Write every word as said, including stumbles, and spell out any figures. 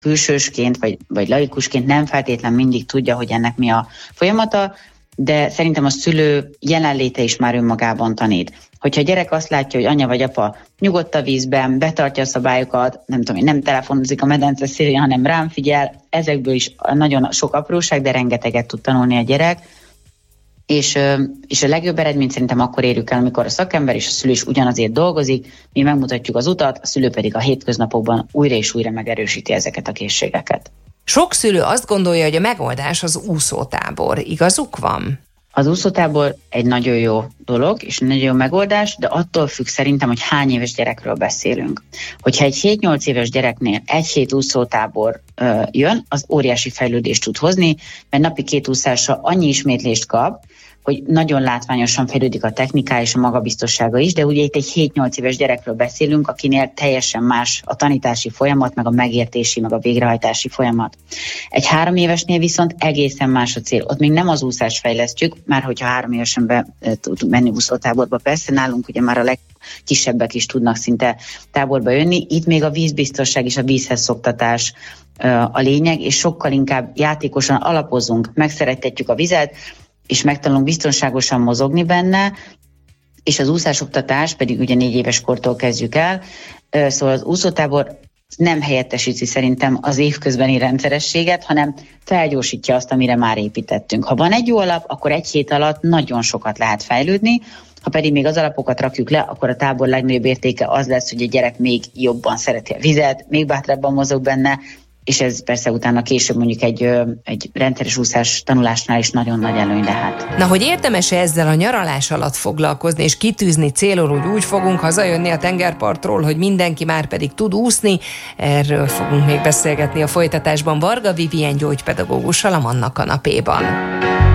külsősként vagy, vagy laikusként nem feltétlen mindig tudja, hogy ennek mi a folyamata, de szerintem a szülő jelenléte is már önmagában tanít. Hogyha a gyerek azt látja, hogy anya vagy apa nyugodt a vízben, betartja a szabályokat, nem tudom, nem telefonozik a medence szélén, hanem rám figyel, ezekből is nagyon sok apróság, de rengeteget tud tanulni a gyerek. És, és a legjobb eredményt szerintem akkor érjük el, amikor a szakember és a szülő is ugyanazért dolgozik, mi megmutatjuk az utat, a szülő pedig a hétköznapokban újra és újra megerősíti ezeket a készségeket. Sok szülő azt gondolja, hogy a megoldás az úszótábor. Igazuk van? Az úszótábor egy nagyon jó dolog, és nagyon jó megoldás, de attól függ szerintem, hogy hány éves gyerekről beszélünk. Hogyha egy hét-nyolc éves gyereknél egy hét úszótábor ö, jön, az óriási fejlődést tud hozni, mert napi két úszásra annyi ismétlést kap, hogy nagyon látványosan fejlődik a technikája és a magabiztossága is, de ugye itt egy hét-nyolc éves gyerekről beszélünk, akinél teljesen más a tanítási folyamat, meg a megértési, meg a végrehajtási folyamat. Egy három évesnél viszont egészen más a cél. Ott még nem az úszást fejlesztjük, már hogyha három évesen be tudunk menni úszótáborba, persze nálunk ugye már a legkisebbek is tudnak szinte táborba jönni, itt még a vízbiztonság és a vízhez szoktatás a lényeg, és sokkal inkább játékosan alapozunk, megszerettetjük a vizet, és megtanulunk biztonságosan mozogni benne, és az úszásoktatás pedig ugye négy éves kortól kezdjük el, szóval az úszótábor nem helyettesíti szerintem az évközbeni rendszerességet, hanem felgyorsítja azt, amire már építettünk. Ha van egy jó alap, akkor egy hét alatt nagyon sokat lehet fejlődni, ha pedig még az alapokat rakjuk le, akkor a tábor legnagyobb értéke az lesz, hogy a gyerek még jobban szereti a vizet, még bátrabban mozog benne, és ez persze utána később mondjuk egy, egy rendszeres úszás tanulásnál is nagyon nagy előny lehet. Na, hogy érdemes-e ezzel a nyaralás alatt foglalkozni, és kitűzni célul, hogy úgy fogunk hazajönni a tengerpartról, hogy mindenki már pedig tud úszni, erről fogunk még beszélgetni a folytatásban Varga Vivien gyógypedagógussal a Manna kanapéban.